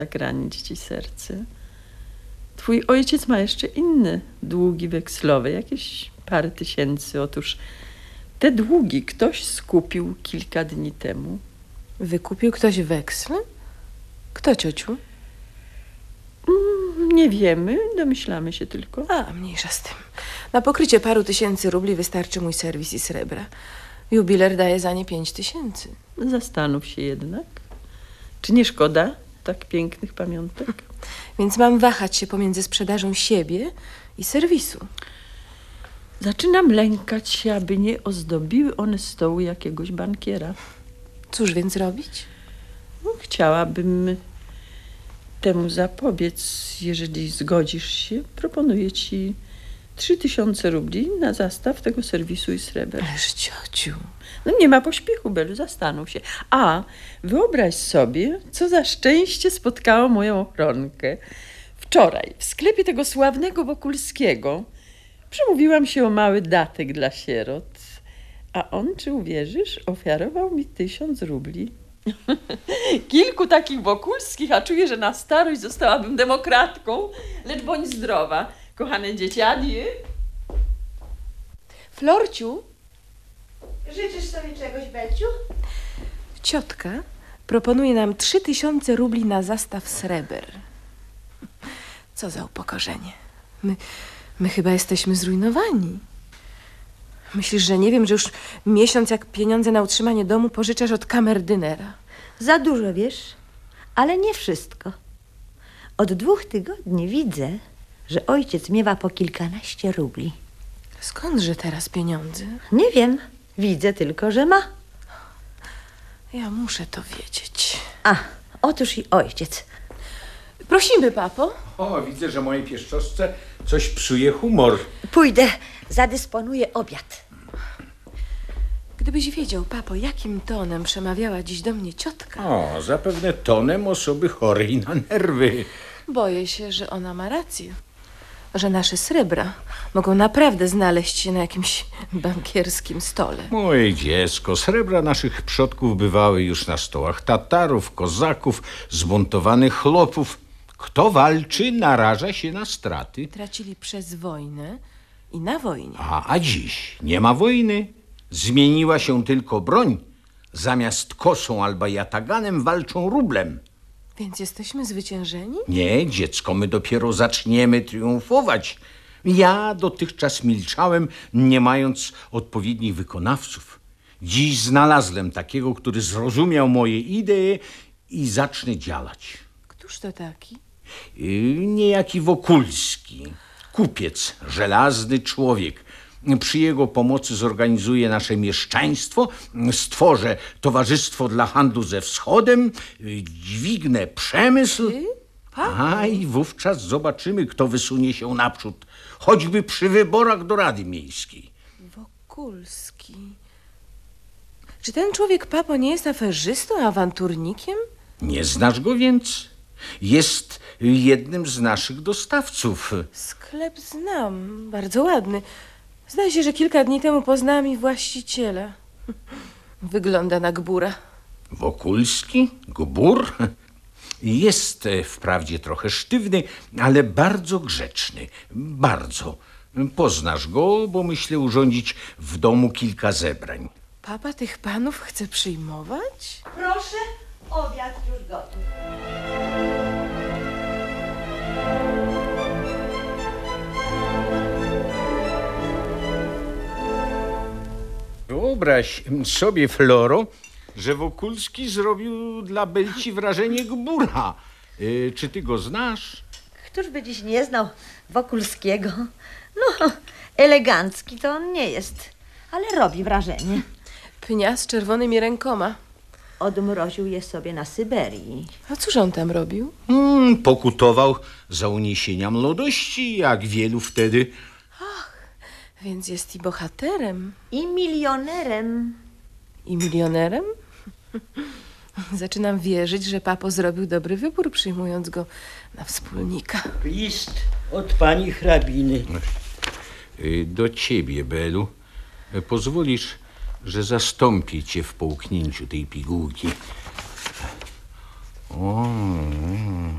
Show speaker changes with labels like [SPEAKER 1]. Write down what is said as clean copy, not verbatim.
[SPEAKER 1] ranić ci serce. Twój ojciec ma jeszcze inne długi wekslowe, jakieś parę tysięcy. Otóż te długi ktoś skupił kilka dni temu.
[SPEAKER 2] Wykupił ktoś weksle? Kto, ciociu?
[SPEAKER 1] Nie wiemy, domyślamy się tylko.
[SPEAKER 2] A, mniejsza z tym. Na pokrycie paru tysięcy rubli wystarczy mój serwis i srebra. Jubiler daje za nie 5000.
[SPEAKER 1] Zastanów się jednak. Czy nie szkoda tak pięknych pamiątek?
[SPEAKER 2] Więc mam wahać się pomiędzy sprzedażą siebie i serwisu.
[SPEAKER 1] Zaczynam lękać się, aby nie ozdobiły one stołu jakiegoś bankiera.
[SPEAKER 2] Cóż więc robić?
[SPEAKER 1] Chciałabym temu zapobiec. Jeżeli zgodzisz się, proponuję ci 3000 rubli na zastaw tego serwisu i sreber.
[SPEAKER 2] Ależ, ciociu.
[SPEAKER 1] No nie ma pośpiechu, Belu, zastanów się. A wyobraź sobie, co za szczęście spotkało moją ochronkę. Wczoraj w sklepie tego sławnego Wokulskiego przemówiłam się o mały datek dla sierot. A on, czy uwierzysz, ofiarował mi 1000 rubli. Kilku takich Wokulskich, a czuję, że na starość zostałabym demokratką, lecz bądź zdrowa. Kochane dzieci, adieu.
[SPEAKER 2] Florciu?
[SPEAKER 3] Życzysz sobie czegoś, Beciu?
[SPEAKER 2] Ciotka proponuje nam 3000 rubli na zastaw sreber. Co za upokorzenie. My chyba jesteśmy zrujnowani. Myślisz, że nie wiem, że już miesiąc jak pieniądze na utrzymanie domu pożyczasz od kamerdynera?
[SPEAKER 3] Za dużo, wiesz, ale nie wszystko. Od 2 tygodni widzę, że ojciec miewa po kilkanaście rubli.
[SPEAKER 2] Skądże teraz pieniądze?
[SPEAKER 3] Nie wiem, widzę tylko, że ma.
[SPEAKER 2] Ja muszę to wiedzieć.
[SPEAKER 3] A, otóż i ojciec.
[SPEAKER 2] Prosimy, papo.
[SPEAKER 4] O, widzę, że mojej pieszczotce coś psuje humor.
[SPEAKER 3] Pójdę, zadysponuję obiad.
[SPEAKER 2] Gdybyś wiedział, papo, jakim tonem przemawiała dziś do mnie ciotka.
[SPEAKER 4] O, zapewne tonem osoby chorej na nerwy.
[SPEAKER 2] Boję się, że ona ma rację. Że nasze srebra mogą naprawdę znaleźć się na jakimś bankierskim stole.
[SPEAKER 4] Moje dziecko, srebra naszych przodków bywały już na stołach Tatarów, Kozaków, zbuntowanych chłopów. Kto walczy, naraża się na straty.
[SPEAKER 2] Tracili przez wojnę i na wojnie.
[SPEAKER 4] A dziś nie ma wojny. Zmieniła się tylko broń. Zamiast kosą albo jataganem walczą rublem.
[SPEAKER 2] Więc jesteśmy zwyciężeni?
[SPEAKER 4] Nie, dziecko, my dopiero zaczniemy triumfować. Ja dotychczas milczałem, nie mając odpowiednich wykonawców. Dziś znalazłem takiego, który zrozumiał moje idee i zacznie działać.
[SPEAKER 2] Któż to taki?
[SPEAKER 4] Niejaki Wokulski, kupiec, żelazny człowiek. Przy jego pomocy zorganizuję nasze mieszczaństwo, stworzę towarzystwo dla handlu ze wschodem, dźwignę przemysł. A i wówczas zobaczymy, kto wysunie się naprzód, choćby przy wyborach do Rady Miejskiej.
[SPEAKER 2] Wokulski. Czy ten człowiek, papo, nie jest aferzystą, awanturnikiem?
[SPEAKER 4] Nie znasz go więc? Jest jednym z naszych dostawców.
[SPEAKER 2] Sklep znam, bardzo ładny. Zdaje się, że kilka dni temu poznałam ich właściciela. Wygląda na gbura.
[SPEAKER 4] Wokulski? Gbur? Jest wprawdzie trochę sztywny, ale bardzo grzeczny. Bardzo. Poznasz go, bo myślę urządzić w domu kilka zebrań.
[SPEAKER 2] Papa tych panów chce przyjmować?
[SPEAKER 3] Proszę, obiad już gotów.
[SPEAKER 4] Wyobraź sobie, Floro, że Wokulski zrobił dla Belci wrażenie gbura. Czy ty go znasz?
[SPEAKER 3] Któż by dziś nie znał Wokulskiego? No, elegancki to on nie jest, ale robi wrażenie.
[SPEAKER 2] Pnia z czerwonymi rękoma.
[SPEAKER 3] Odmroził je sobie na Syberii.
[SPEAKER 2] A cóż on tam robił?
[SPEAKER 4] Pokutował za uniesienia młodości, jak wielu wtedy.
[SPEAKER 2] Więc jest i bohaterem,
[SPEAKER 3] I milionerem.
[SPEAKER 2] i milionerem? Zaczynam wierzyć, że papo zrobił dobry wybór, przyjmując go na wspólnika.
[SPEAKER 5] List od pani hrabiny.
[SPEAKER 4] Do ciebie, Belu. Pozwolisz, że zastąpię cię w połknięciu tej pigułki. O,